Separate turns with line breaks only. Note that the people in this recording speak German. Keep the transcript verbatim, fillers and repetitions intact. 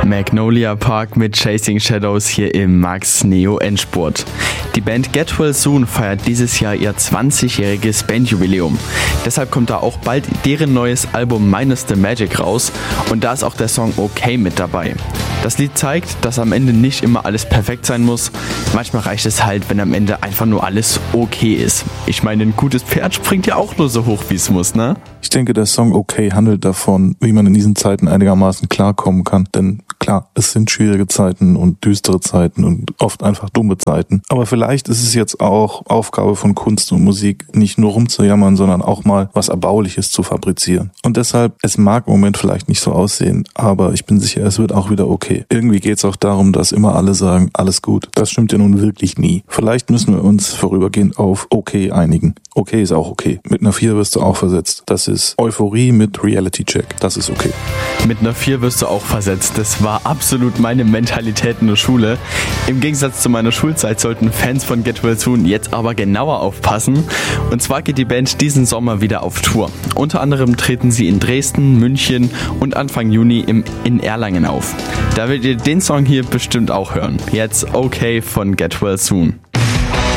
Magnolia Park mit Chasing Shadows hier im Max Neo Endspurt. Die Band Get Well Soon feiert dieses Jahr ihr zwanzigjähriges Bandjubiläum. Deshalb kommt da auch bald deren neues Album Minus the Magic raus und da ist auch der Song Okay mit dabei. Das Lied zeigt, dass am Ende nicht immer alles perfekt sein muss. Manchmal reicht es halt, wenn am Ende einfach nur alles okay ist. Ich meine, ein gutes Pferd springt ja auch nur so hoch, wie es muss, ne?
Ich denke, der Song Okay handelt davon, wie man in diesen Zeiten einigermaßen klarkommen kann. Denn klar, es sind schwierige Zeiten und düstere Zeiten und oft einfach dumme Zeiten. Aber vielleicht ist es jetzt auch Aufgabe von Kunst und Musik, nicht nur rumzujammern, sondern auch mal was Erbauliches zu fabrizieren. Und deshalb, es mag im Moment vielleicht nicht so aussehen, aber ich bin sicher, es wird auch wieder okay. Irgendwie geht es auch darum, dass immer alle sagen, alles gut. Das stimmt ja nun wirklich nie. Vielleicht müssen wir uns vorübergehend auf okay einigen. Okay ist auch okay. Mit einer vier wirst du auch versetzt. Das ist Euphorie mit Reality Check. Das ist okay.
Mit einer vier wirst du auch versetzt. Das war absolut meine Mentalität in der Schule. Im Gegensatz zu meiner Schulzeit sollten Fans von Get Well Soon jetzt aber genauer aufpassen. Und zwar geht die Band diesen Sommer wieder auf Tour. Unter anderem treten sie in Dresden, München und Anfang Juni im, in Erlangen auf. Da werdet ihr den Song hier bestimmt auch hören. Jetzt Okay von Get Well Soon.